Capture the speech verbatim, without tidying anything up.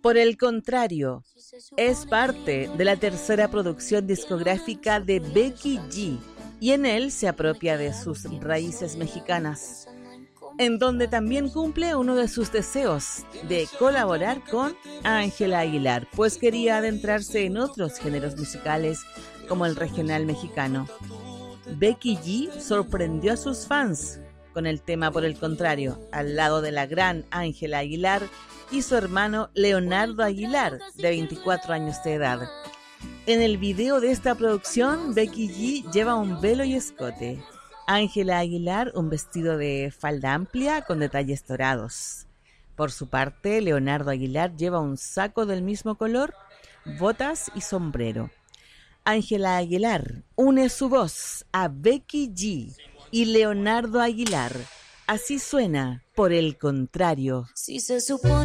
Por el contrario, es parte de la tercera producción discográfica de Becky G y en él se apropia de sus raíces mexicanas, en donde también cumple uno de sus deseos de colaborar con Ángela Aguilar, pues quería adentrarse en otros géneros musicales como el regional mexicano. Becky G sorprendió a sus fans con el tema Por el contrario, al lado de la gran Ángela Aguilar y su hermano Leonardo Aguilar, de veinticuatro años de edad. En el video de esta producción, Becky G lleva un velo y escote. Ángela Aguilar un vestido de falda amplia con detalles dorados. Por su parte, Leonardo Aguilar lleva un saco del mismo color, botas y sombrero. Ángela Aguilar une su voz a Becky G y Leonardo Aguilar. Así suena Por el contrario. Si se supone